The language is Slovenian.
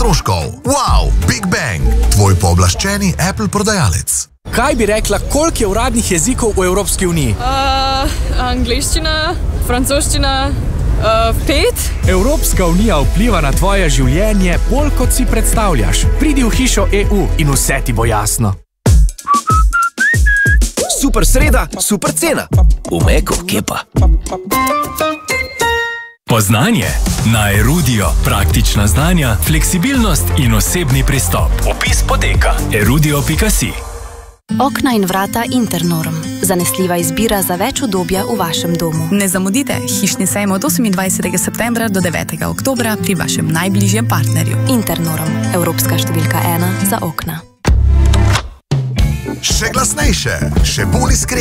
stroškov. Wow, Big Bang, tvoj pooblaščeni Apple prodajalec. Kaj bi rekla, koliko je uradnih jezikov v Evropski uniji? Angleščina, francoščina, 5. Evropska unija vpliva na tvoje življenje bolj, kot si predstavljaš. Pridi v hišo EU in vse ti bo jasno. Super sreda, super cena. V Meku, kje pa? Poznanje na Erudio. Praktična znanja, fleksibilnost in osebni pristop. Vpis poteka erudio.si. Okna in vrata Internorm. Zanesljiva izbira za več udobja v vašem domu. Ne zamudite, hišni sejem od 28. septembra do 9. oktobra pri vašem najbližjem partnerju. Internorm, evropska številka 1 za okna. Še glasnejše, še bolj iskreno.